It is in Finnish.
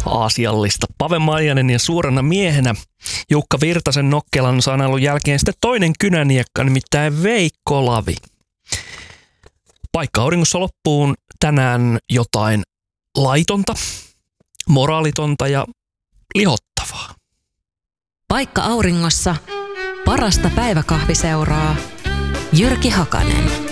aasiallista. Pave Maijanen ja suorana miehenä Jukka Virtasen nokkelan sanailun jälkeen sitten toinen kynäniekka, nimittäin Veikko Lavi. Paikka auringossa loppuun tänään jotain laitonta, moraalitonta ja lihottavaa. Paikka auringossa, parasta päiväkahviseuraa. Jyrki Hakanen.